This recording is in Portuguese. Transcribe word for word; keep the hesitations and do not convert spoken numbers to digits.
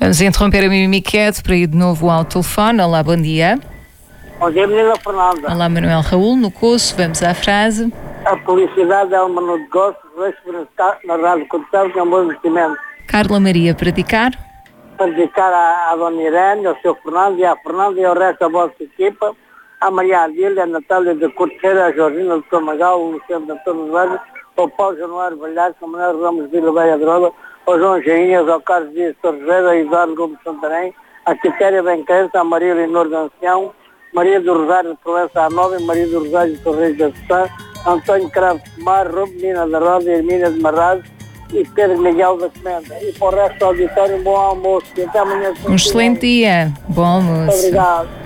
Vamos interromper a Mimiquete para ir de novo ao telefone. Olá, bom dia. Bom dia, menina Fernanda. Olá, Manuel Raul, no Coço. Vamos à frase. A publicidade é uma no negócio, deixe-me na rádio condição que é um bom investimento. Carla Maria, praticar. Para dedicar à, à dona Irene, ao seu Fernando e à Fernanda e ao resto da vossa equipa, à Maria Adília, à Natália de Corteira, à Jorgina de Tomagal, ao Luciano de Antônio Velho, ao Paulo Januário Valhares, ao Manuel Ramos de Vila Beia Droga, ao João Geinhas, ao Carlos Dias Torres Vedra, a Eduardo Gomes Santarém, à Quitéria Benquença, à Maria Leonor de Ancião, Maria do Rosário de Provença à Nova, Maria do Rosário de Torres da Sá, António Cravo de Mar, Rubinina da Roda, Hermínia de Marraz e Pedro Miguel da Comenda. E para o resto do auditório, um bom almoço. E até amanhã. Um excelente dia. Bom almoço. Muito obrigado.